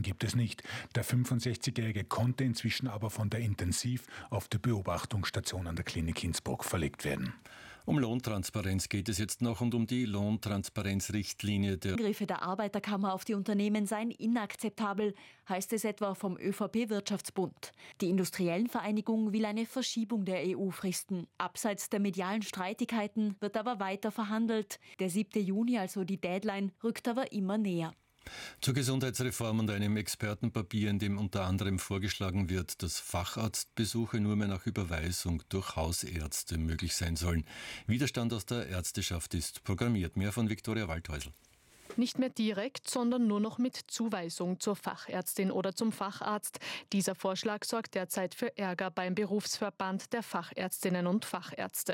gibt es nicht. Der 65-Jährige konnte inzwischen aber von der Intensiv- auf die Beobachtungsstation an der Klinik Innsbruck verlegt werden. Um Lohntransparenz geht es jetzt noch und um die Lohntransparenzrichtlinie. Angriffe der Arbeiterkammer auf die Unternehmen seien inakzeptabel, heißt es etwa vom ÖVP-Wirtschaftsbund. Die Industriellenvereinigung will eine Verschiebung der EU-Fristen. Abseits der medialen Streitigkeiten wird aber weiter verhandelt. Der 7. Juni, also die Deadline, rückt aber immer näher. Zur Gesundheitsreform und einem Expertenpapier, in dem unter anderem vorgeschlagen wird, dass Facharztbesuche nur mehr nach Überweisung durch Hausärzte möglich sein sollen. Widerstand aus der Ärzteschaft ist programmiert. Mehr von Viktoria Waldhäusl. Nicht mehr direkt, sondern nur noch mit Zuweisung zur Fachärztin oder zum Facharzt. Dieser Vorschlag sorgt derzeit für Ärger beim Berufsverband der Fachärztinnen und Fachärzte.